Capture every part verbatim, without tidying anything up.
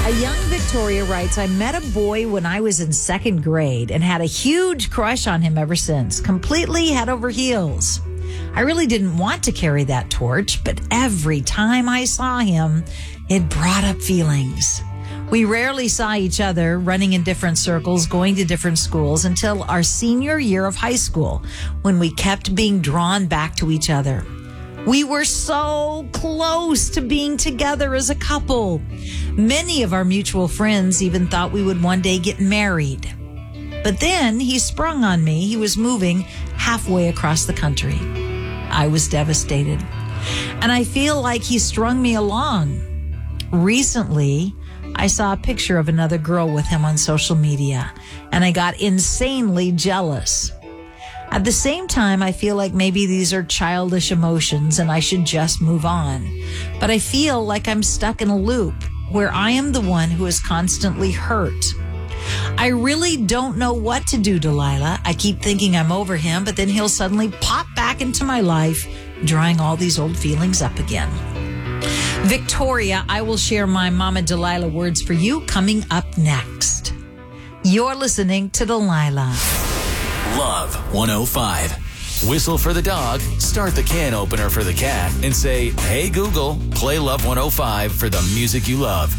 A young Victoria writes, I met a boy when I was in second grade and had a huge crush on him ever since, completely head over heels. I really didn't want to carry that torch, but every time I saw him, it brought up feelings. We rarely saw each other, running in different circles, going to different schools until our senior year of high school, when we kept being drawn back to each other. We were so close to being together as a couple. Many of our mutual friends even thought we would one day get married. But then he sprung on me. He was moving halfway across the country. I was devastated. And I feel like he strung me along. Recently, I saw a picture of another girl with him on social media, and I got insanely jealous. At the same time, I feel like maybe these are childish emotions and I should just move on. But I feel like I'm stuck in a loop where I am the one who is constantly hurt. I really don't know what to do, Delilah. I keep thinking I'm over him, but then he'll suddenly pop back into my life, drawing all these old feelings up again. Victoria, I will share my Mama Delilah words for you coming up next. You're listening to Delilah. Love one oh five. Whistle for the dog, start the can opener for the cat, and say, hey Google, play Love one oh five for the music you love.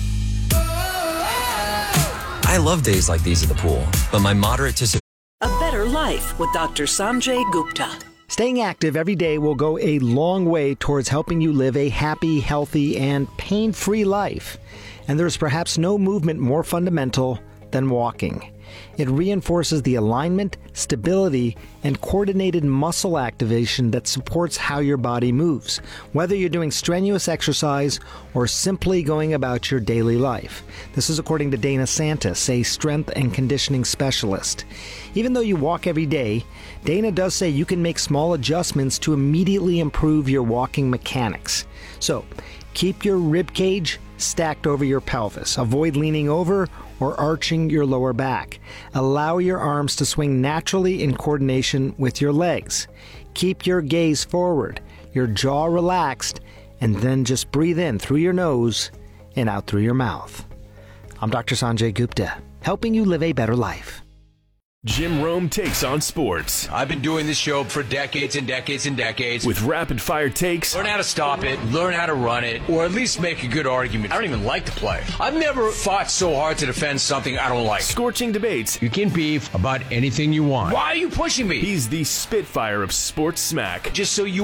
I love days like these at the pool, but my moderate to severe... A Better Life with Doctor Sanjay Gupta. Staying active every day will go a long way towards helping you live a happy, healthy, and pain-free life. And there's perhaps no movement more fundamental than walking. It reinforces the alignment, stability, and coordinated muscle activation that supports how your body moves, whether you're doing strenuous exercise or simply going about your daily life. This is according to Dana Santis, a strength and conditioning specialist. Even though you walk every day, Dana does say you can make small adjustments to immediately improve your walking mechanics. So, keep your rib cage stacked over your pelvis. Avoid leaning over or arching your lower back. Allow your arms to swing naturally in coordination with your legs. Keep your gaze forward, your jaw relaxed, and then just breathe in through your nose and out through your mouth. I'm Doctor Sanjay Gupta, helping you live a better life. Jim Rome takes on sports. I've been doing this show for decades and decades and decades. With rapid-fire takes. Learn how to stop it, learn how to run it, or at least make a good argument. I don't even like to play. I've never fought so hard to defend something I don't like. Scorching debates. You can beef about anything you want. Why are you pushing me? He's the Spitfire of sports smack. Just so you